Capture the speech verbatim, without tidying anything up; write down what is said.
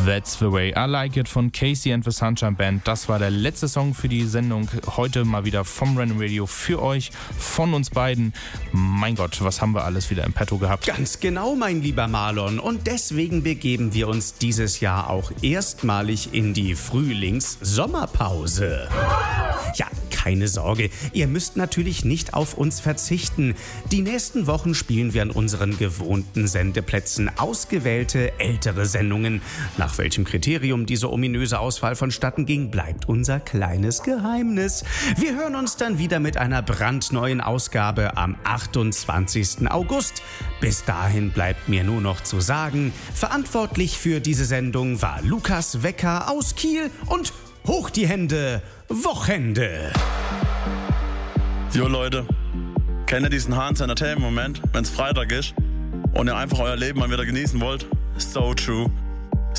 That's the way I like it von Casey and the Sunshine Band. Das war der letzte Song für die Sendung. Heute mal wieder vom Random Radio für euch, von uns beiden. Mein Gott, was haben wir alles wieder im Petto gehabt? Ganz genau, mein lieber Marlon. Und deswegen begeben wir uns dieses Jahr auch erstmalig in die Frühlings-Sommerpause. Ja, keine Sorge, ihr müsst natürlich nicht auf uns verzichten. Die nächsten Wochen spielen wir an unseren gewohnten Sendeplätzen ausgewählte ältere Sendungen. Nach welchem Kriterium diese ominöse Auswahl vonstatten ging, bleibt unser kleines Geheimnis. Wir hören uns dann wieder mit einer brandneuen Ausgabe am achtundzwanzigsten August. Bis dahin bleibt mir nur noch zu sagen, verantwortlich für diese Sendung war Lukas Wecker aus Kiel und hoch die Hände, Wochenende. Jo Leute, kennt ihr diesen Hans Entertainment Moment, wenn's Freitag ist und ihr einfach euer Leben mal wieder genießen wollt? So true.